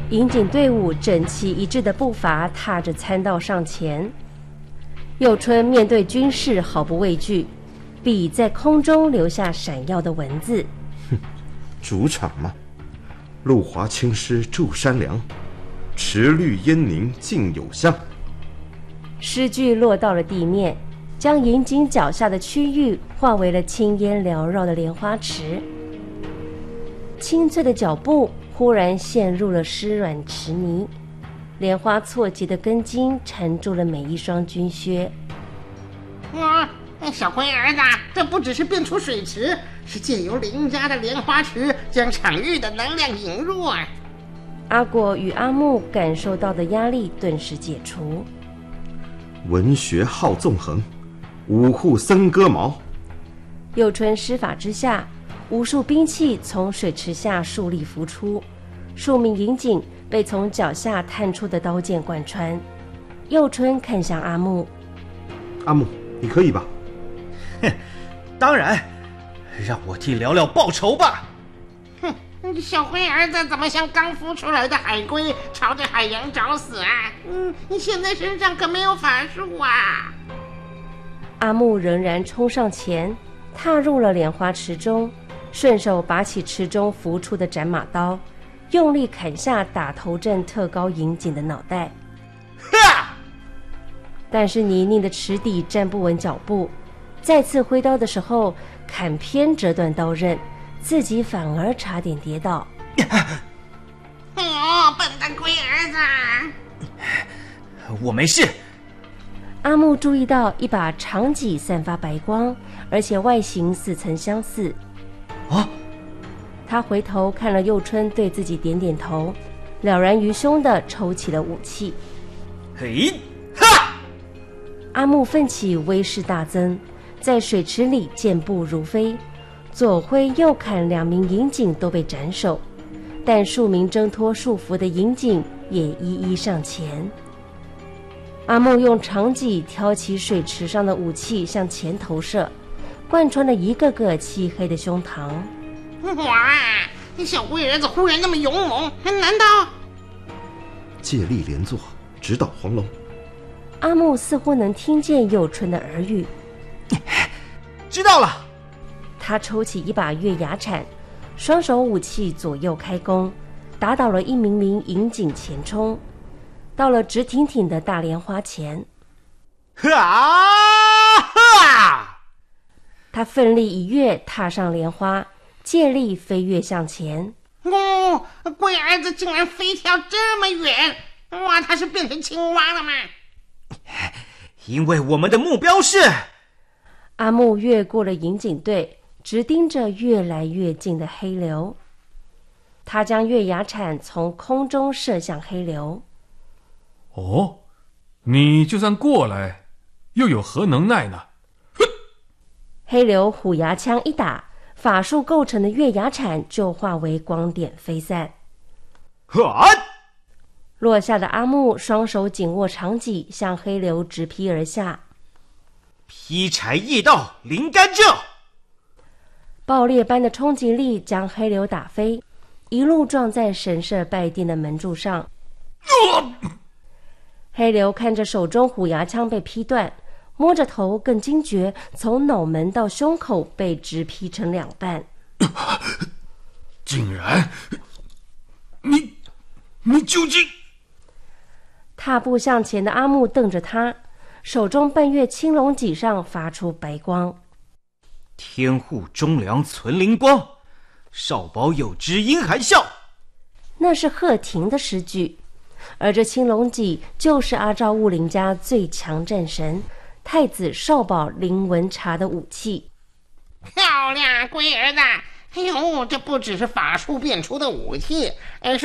营警队伍整齐一致的步伐踏着参道上前。佑春面对军士毫不畏惧，笔在空中留下闪耀的文字。 主场嘛，路华青狮筑山梁，池绿烟凝尽有香。 诗句落到了地面，将营警脚下的区域化为了青烟缭绕的莲花池。清脆的脚步忽然陷入了湿软池泥，莲花错节的根茎缠住了每一双军靴。 小龟儿子，这不只是变出水池，是借由邻家的莲花池将场域的能量引入啊！ 阿果与阿木感受到的压力顿时解除。 文学好纵横，五户森割毛。 佑春施法之下，无数兵器从水池下竖立浮出，数名营警被从脚下探出的刀剑贯穿。佑春看向阿木， 阿木，你可以吧？ 当然，让我替聊聊报仇吧。 小龟儿子怎么像刚孵出来的海龟，朝着海洋找死啊？你现在身上可没有法术啊！ 阿木仍然冲上前，踏入了莲花池中，顺手拔起池中浮出的斩马刀，用力砍下打头阵特高营警的脑袋。但是泥泞的池底站不稳脚步，再次挥刀的时候，砍偏折断刀刃，自己反而差点跌倒。 笨蛋龟儿子！ 我没事。 阿木注意到一把长戟散发白光，而且外形似曾相似。他回头看了佑春，对自己点点头，了然于胸地抽起了武器。 嘿，哈！ 阿木奋起，威势大增，在水池里健步如飞，左挥右砍，两名营警都被斩首，但数名挣脱束缚的营警也一一上前。阿木用长戟挑起水池上的武器向前投射，贯穿了一个个漆黑的胸膛。 哇，小龟儿子忽然那么勇猛，难道借力连坐，直捣黄龙？ 阿木似乎能听见佑春的耳语。 知道了。 他抽起一把月牙铲，双手武器左右开弓，打倒了一名名营警前冲，到了直挺挺的大莲花前。他奋力一跃，踏上莲花，借力飞跃向前。 龟儿子竟然飞跳这么远！哇，他是变成青蛙了吗？ 因为我们的目标是…… 阿木越过了营警队，直盯着越来越近的黑流。他将月牙铲从空中射向黑流。 你就算过来，又有何能耐呢？ 黑流虎牙枪一打，法术构成的月牙铲就化为光点飞散。落下的阿木双手紧握长戟，向黑流直劈而下。 劈柴夜盗灵甘蔗， 爆裂般的冲击力将黑流打飞，一路撞在神社拜殿的门柱上。黑流看着手中虎牙枪被劈断，摸着头更惊觉，从脑门到胸口被直劈成两半。 竟然，你究竟…… 踏步向前的阿木瞪着他，手中半月青龙戟上发出白光。 天护忠良存灵光，少保有之阴含笑。 那是贺廷的诗句，而这青龙戟就是阿照悟林家最强战神太子少保林文茶的武器。 漂亮，龟儿子！这不只是法术变出的武器，而是